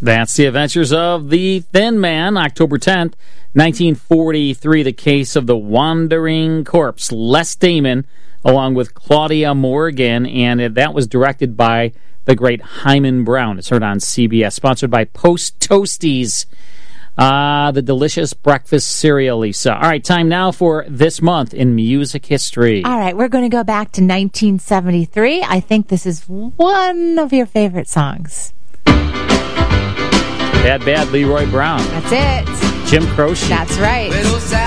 That's The Adventures of the Thin Man, October 10th, 1943, the case of the wandering corpse. Les Damon, along with Claudia Morgan, and that was directed by the great Hyman Brown. It's heard on CBS, sponsored by Post Toasties, the delicious breakfast cereal, Lisa. All right, time now for This Month in Music History. All right, we're going to go back to 1973. I think this is one of your favorite songs. Bad Leroy Brown. That's it. Jim Croce. That's right.